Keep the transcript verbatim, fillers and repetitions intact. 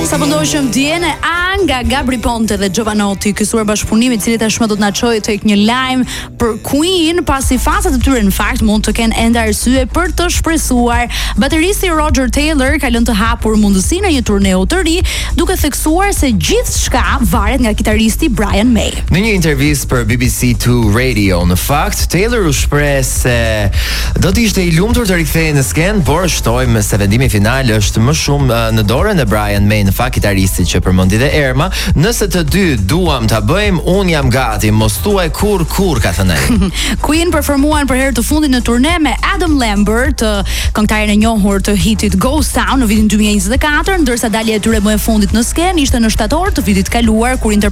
sa po ndoqëm djene A nga Gabri Ponte dhe Giovanotti, kësuar bashkëpunimi i cili tashmë do të na çojë tek një lajm për Queen, pasi fansat e tyre në fakt mund të kenë ende arsye për të shpresuar. Bateristi Roger Taylor ka lënë të hapur mundësinë e një turneu të ri, duke theksuar se gjithçka varet nga kitaristi Brian May. Në një intervistë për B B C two Radio, në fakt Taylor u shpreh se do të ishte i lumtur të rikthehej në skenë, por shtojmë se vendimi final është më shumë në dorën e Brian May, në fakt kitaristit që përmendi dhe Erma. Nëse të dy duam ta bëjmë, un jam gati, mos thuaj kur kur, ka thënë ai. Queen performuan për herë të fundit në turne me Adam Lambert, këngëtarin e njohur të hitit Ghost Town në vitin dy mijë e njëzet e katër, ndërsa dalja e tyre më e fundit në skenë ishte në shtator të vitit kaluar kur